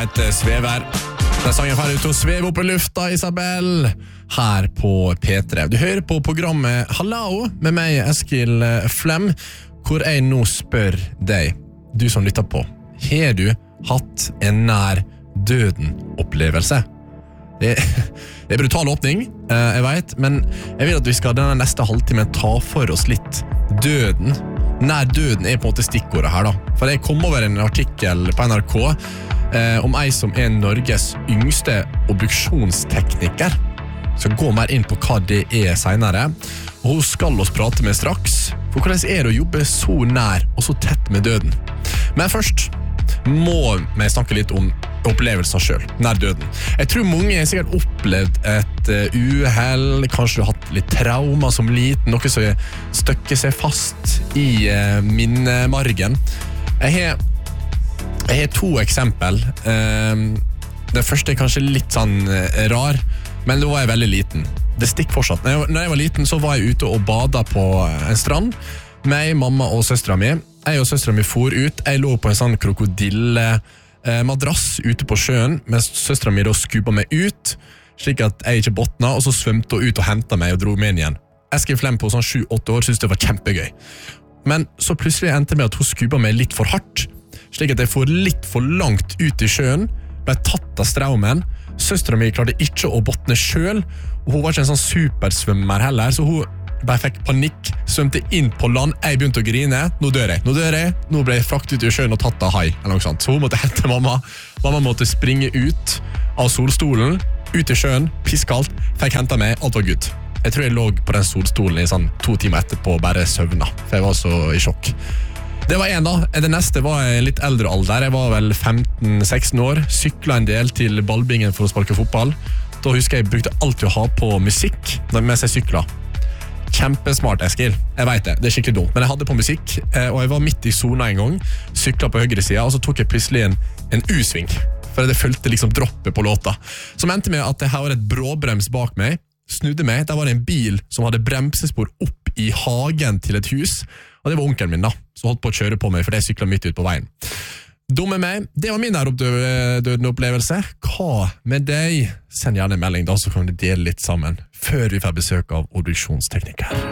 heter Svever. Den sangen ferdig ut å sveve opp i lufta, Isabel, her på P3. Du hører på programmet Hallo med meg, Eskil Flem, hvor jeg nå spør deg, du som lytter på, har du hatt en nær døden-opplevelse? Det er brutal åpning, jeg vet, men jeg vil at vi skal denne neste halvtimen ta for oss litt døden. Nær døden er på en måte stikkordet her da. For jeg kom over en artikkel på NRK om ei som er Norges yngste obduksjonstekniker. Så gå mer inn på hva det er senere. Og hun skal oss prate med straks. For hvordan er det å jobbe så nær og så tett med døden? Men først må vi snakke litt om opplevelser selv, nær døden. Jeg tror mange har sikkert opplevd et uhell, kanskje du har hatt litt trauma som liten, noe som støkker seg fast i minnemargen. Jeg har to eksempel. Det første er kanskje litt sånn rar, men da var jeg veldig liten. Det stikker fortsatt. Når jeg var liten så var jeg ute og badet på en strand, med mamma og søstera mi. Jeg og søstera mi for ut. Jeg lå på en sånn krokodille madrass ute på sjøen, mens søstera mi da skuba meg ut, slik at jeg ikke bottna, og så svømte hun ut og hentet meg og dro meg inn igjen. Eskil Flem på sånn 7-8 år synes det var kjempegøy. Men så plutselig endte med at hun skuba meg litt for hardt, slik at jeg for litt for langt ut i sjøen, ble tatt av straumen. Søstera mi klarte ikke å bottne selv, og hun var ikke en sånn supersvømmer heller, så hun bare fikk panikk, svømte inn på land, jeg begynte å grine, nå dør jeg, nå ble jeg fraktet ut i sjøen og tatt av hai, eller noe sånt. Så hun måtte hente mamma måtte springe ut av solstolen, ut i sjøen, pisskaldt, fikk hentet meg, alt var good. Jeg tror jeg lå på den solstolen i sånn 2 timer etterpå, bare søvna, for jeg var så i sjokk. Det var en da, det neste var en litt eldre alder, jeg var vel 15-16 år, syklet en del til ballbingen for å sparke fotball. Da husker jeg brukte alltid å ha på musikk mens jeg syklet. Kjempesmart, Eskil. Jeg vet det, det er skikkelig dumt. Men jeg hadde på musikk, og jeg var midt i zona en gang, syklet på høyre siden, og så tok jeg plutselig en U-sving, for det følte liksom droppet på låta. Som endte med at jeg hadde et bråbrems bak meg, snudde meg, der var det en bil som hadde bremsespor opp i hagen til et hus, og det var onkelen min da, som holdt på å kjøre på meg, for jeg syklet midt ut på veien. Dumme meg, det var min nær-døden opplevelse. Hva med deg? Send gjerne en melding da, så kan vi dele litt sammen, før vi får besøk av obduksjonstekniker.